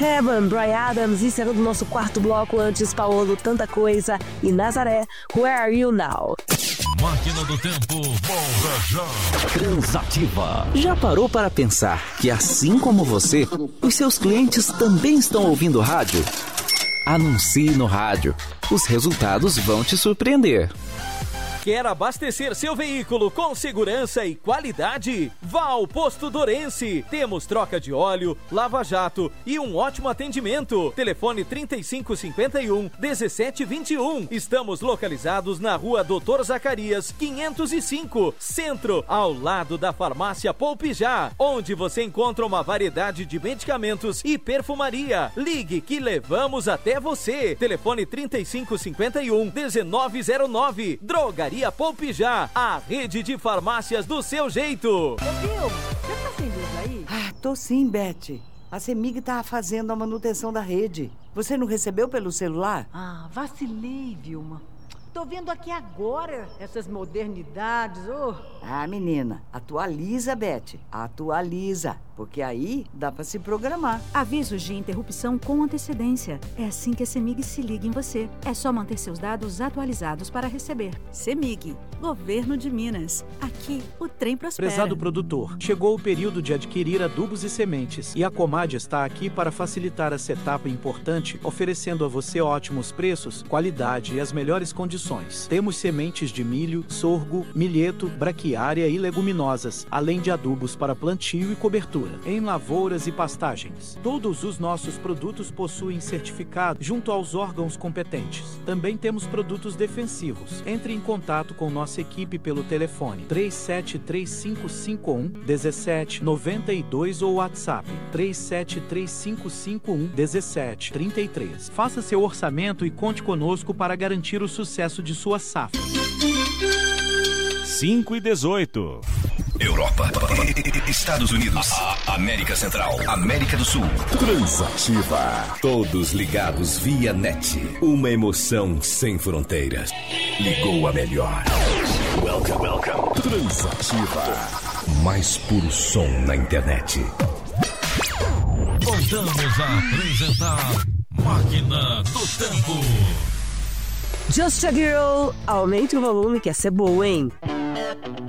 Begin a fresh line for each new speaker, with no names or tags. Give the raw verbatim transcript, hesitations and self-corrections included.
Heaven, Bryan Adams, encerrando o nosso quarto bloco. Antes, Paolo, Tanta Coisa e Nazaré, Where Are You Now?
Máquina do Tempo, volta já.
Transativa. Já parou para pensar que, assim como você, os seus clientes também estão ouvindo rádio? Anuncie no rádio. Os resultados vão te surpreender.
Quer abastecer seu veículo com segurança e qualidade? Vá ao Posto Dorense. Temos troca de óleo, lava-jato e um ótimo atendimento. Telefone trinta e cinco cinquenta e um, dezessete vinte e um. Estamos localizados na Rua Doutor Zacarias, quinhentos e cinco, Centro, ao lado da Farmácia Poupe Já, onde você encontra uma variedade de medicamentos e perfumaria. Ligue que levamos até você. Telefone trinta e cinco cinquenta e um, dezenove zero nove. Drogaria Poupe Já, a rede de farmácias do seu jeito.
Ô, Vilma, você tá sem luz aí?
Ah, tô sim, Beth. A CEMIG tá fazendo a manutenção da rede. Você não recebeu pelo celular?
Ah, vacilei, Vilma. Tô vendo aqui agora essas modernidades, ô.
Ah, menina, atualiza, Beth. Atualiza, porque aí dá pra se programar.
Avisos de interrupção com antecedência. É assim que a CEMIG se liga em você. É só manter seus dados atualizados para receber. CEMIG, Governo de Minas. Aqui, o trem prospera.
Prezado produtor, chegou o período de adquirir adubos e sementes. E a Comad está aqui para facilitar essa etapa importante, oferecendo a você ótimos preços, qualidade e as melhores condições. Temos sementes de milho, sorgo, milheto, braquiária e leguminosas, além de adubos para plantio e cobertura, em lavouras e pastagens. Todos os nossos produtos possuem certificado junto aos órgãos competentes. Também temos produtos defensivos. Entre em contato com nossa equipe pelo telefone três sete três cinco cinco um, um sete nove dois ou WhatsApp três sete três cinco cinco um, um sete três três. Faça seu orçamento e conte conosco para garantir o sucesso de sua safra.
cinco e dezoito.
Europa, Estados Unidos, América Central, América do Sul. Transativa. Todos ligados via net. Uma emoção sem fronteiras. Ligou a melhor. Welcome, welcome. Transativa. Mais puro som na internet.
Voltamos a apresentar Máquina do Tempo.
Just a Girl, aumente o volume que essa é boa, hein?